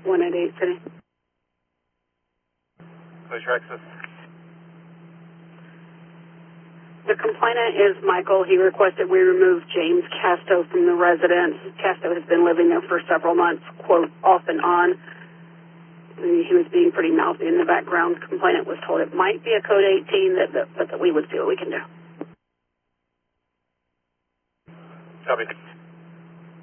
188 City. Alexis. The complainant is Michael. He requested we remove James Casto from the residence. Casto has been living there for several months, quote, off and on. He was being pretty mouthy in the background. The complainant was told it might be a code 18, but that we would see what we can do. Copy.